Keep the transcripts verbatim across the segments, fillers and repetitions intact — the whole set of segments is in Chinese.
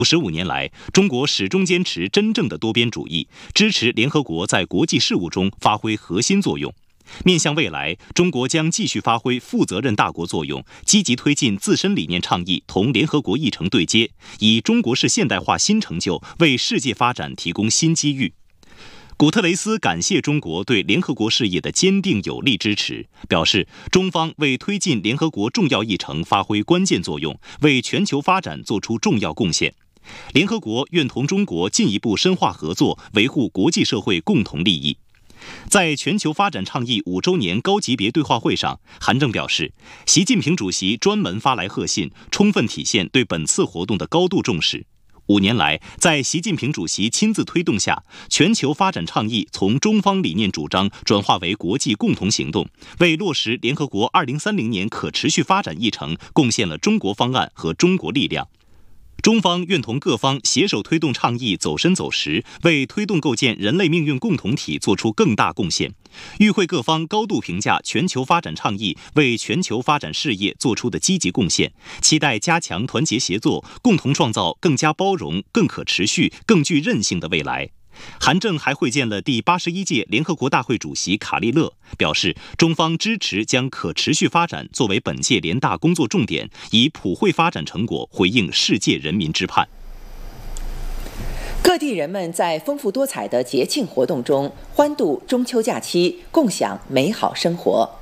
十五年来，中国始终坚持真正的多边主义，支持联合国在国际事务中发挥核心作用。面向未来，中国将继续发挥负责任大国作用，积极推进自身理念倡议同联合国议程对接，以中国式现代化新成就为世界发展提供新机遇。古特雷斯感谢中国对联合国事业的坚定有力支持，表示中方为推进联合国重要议程发挥关键作用，为全球发展作出重要贡献。联合国愿同中国进一步深化合作，维护国际社会共同利益。在全球发展倡议五周年高级别对话会上，韩正表示，习近平主席专门发来贺信，充分体现对本次活动的高度重视。五年来，在习近平主席亲自推动下，全球发展倡议从中方理念主张转化为国际共同行动，为落实联合国二零三零年可持续发展议程贡献了中国方案和中国力量。中方愿同各方携手推动倡议走深走实，为推动构建人类命运共同体做出更大贡献。与会各方高度评价全球发展倡议为全球发展事业做出的积极贡献，期待加强团结协作，共同创造更加包容、更可持续、更具韧性的未来。韩正还会见了第八十一届联合国大会主席卡利勒，表示中方支持将可持续发展作为本届联大工作重点，以普惠发展成果回应世界人民之盼。 各地人们在丰富多彩的节庆活动中欢度中秋假期，共享美好生活。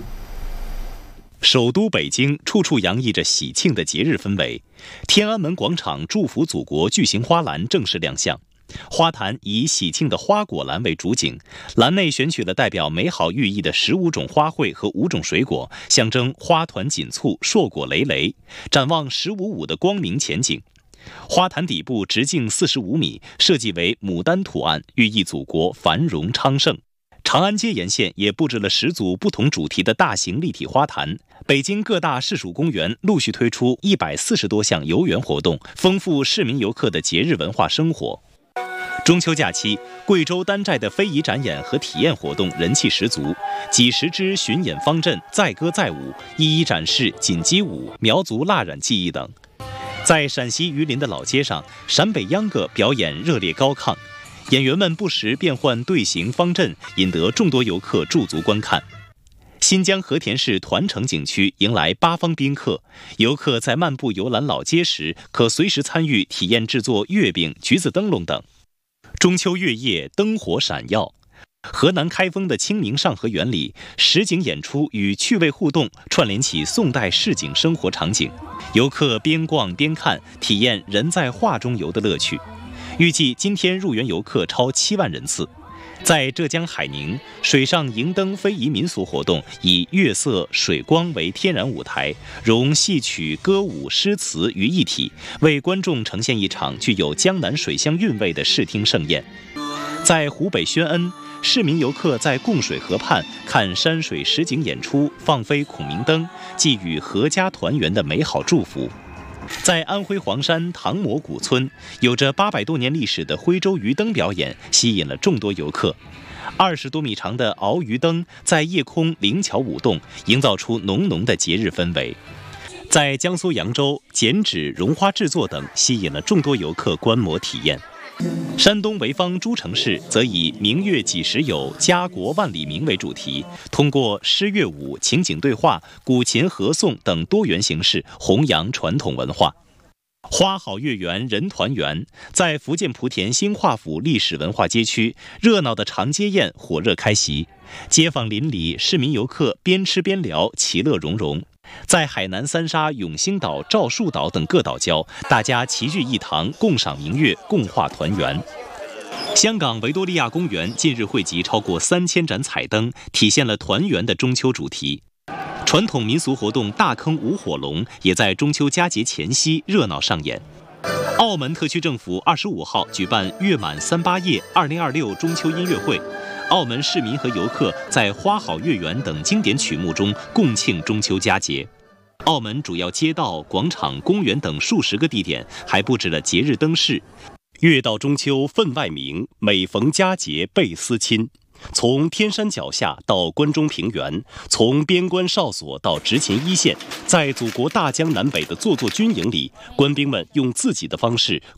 首都北京处处洋溢着喜庆的节日氛围，天安门广场祝福祖国巨型花篮正式亮相。花坛以喜庆的花果篮为主景，篮内选取了代表美好寓意的十五种花卉和五种水果，象征花团锦簇、硕果累累，展望十五五的光明前景。花坛底部直径四十五米，设计为牡丹图案，寓意祖国繁荣昌盛。长安街沿线也布置了十组不同主题的大型立体花坛。北京各大市属公园陆续推出一百四十多项游园活动，丰富市民游客的节日文化生活。中秋假期，贵州丹寨的非遗展演和体验活动人气十足，几十支巡演方阵载歌载舞，一一展示锦鸡舞、苗族蜡染技艺等。在陕西榆林的老街上，陕北秧歌表演热烈高亢，演员们不时变换队形方阵，引得众多游客驻足观看。新疆和田市团城景区迎来八方宾客，游客在漫步游览老街时，可随时参与体验制作月饼、橘子灯笼等。中秋月夜灯火闪耀，河南开封的清明上河园里，实景演出与趣味互动串联起宋代市井生活场景，游客边逛边看，体验人在画中游的乐趣。预计今天入园游客超七万人次。在浙江海宁，水上迎灯非遗民俗活动以月色、水光为天然舞台，融戏曲、歌舞、诗词于一体，为观众呈现一场具有江南水乡韵味的视听盛宴。在湖北宣恩，市民游客在供水河畔看山水实景演出，放飞孔明灯，寄予阖家团圆的美好祝福。在安徽黄山唐磨古村，有着八百多年历史的徽州鱼灯表演吸引了众多游客。二十多米长的鳌鱼灯在夜空灵巧舞动，营造出浓浓的节日氛围。在江苏扬州，剪纸、绒花制作等吸引了众多游客观摩体验。山东潍坊诸城市则以明月几时有，家国万里明为主题，通过诗乐舞、情景对话、古琴合颂等多元形式弘扬传统文化。花好月圆人团圆，在福建莆田新化府历史文化街区，热闹的长街宴火热开席，街坊邻里、市民游客边吃边聊，其乐融融。在海南三沙、永兴岛、赵树岛等各岛礁，大家齐聚一堂，共赏明月，共话团圆。香港维多利亚公园近日汇集超过三千盏彩灯，体现了团圆的中秋主题。传统民俗活动大坑舞火龙也在中秋佳节前夕热闹上演。澳门特区政府二十五号举办月满三八夜二零二六中秋音乐会，澳门市民和游客在《花好月圆》等经典曲目中共庆中秋佳节。澳门主要街道、广场、公园等数十个地点还布置了节日灯饰。月到中秋分外明，每逢佳节倍思亲。 从天山脚下到关中平原，从边关哨所到执勤一线，在祖国大江南北的座座军营里，官兵们用自己的方式